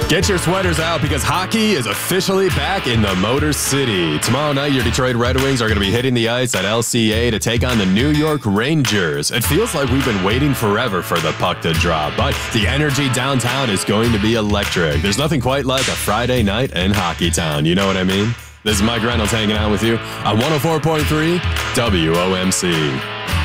Get your sweaters out because hockey is officially back in the Motor City. Tomorrow night, your Detroit Red Wings are going to be hitting the ice at LCA to take on the New York Rangers. It feels like we've been waiting forever for the puck to drop, but the energy downtown is going to be electric. There's nothing quite like a Friday night in Hockey Town. You know what I mean? This is Mike Reynolds hanging out with you on 104.3 WOMC.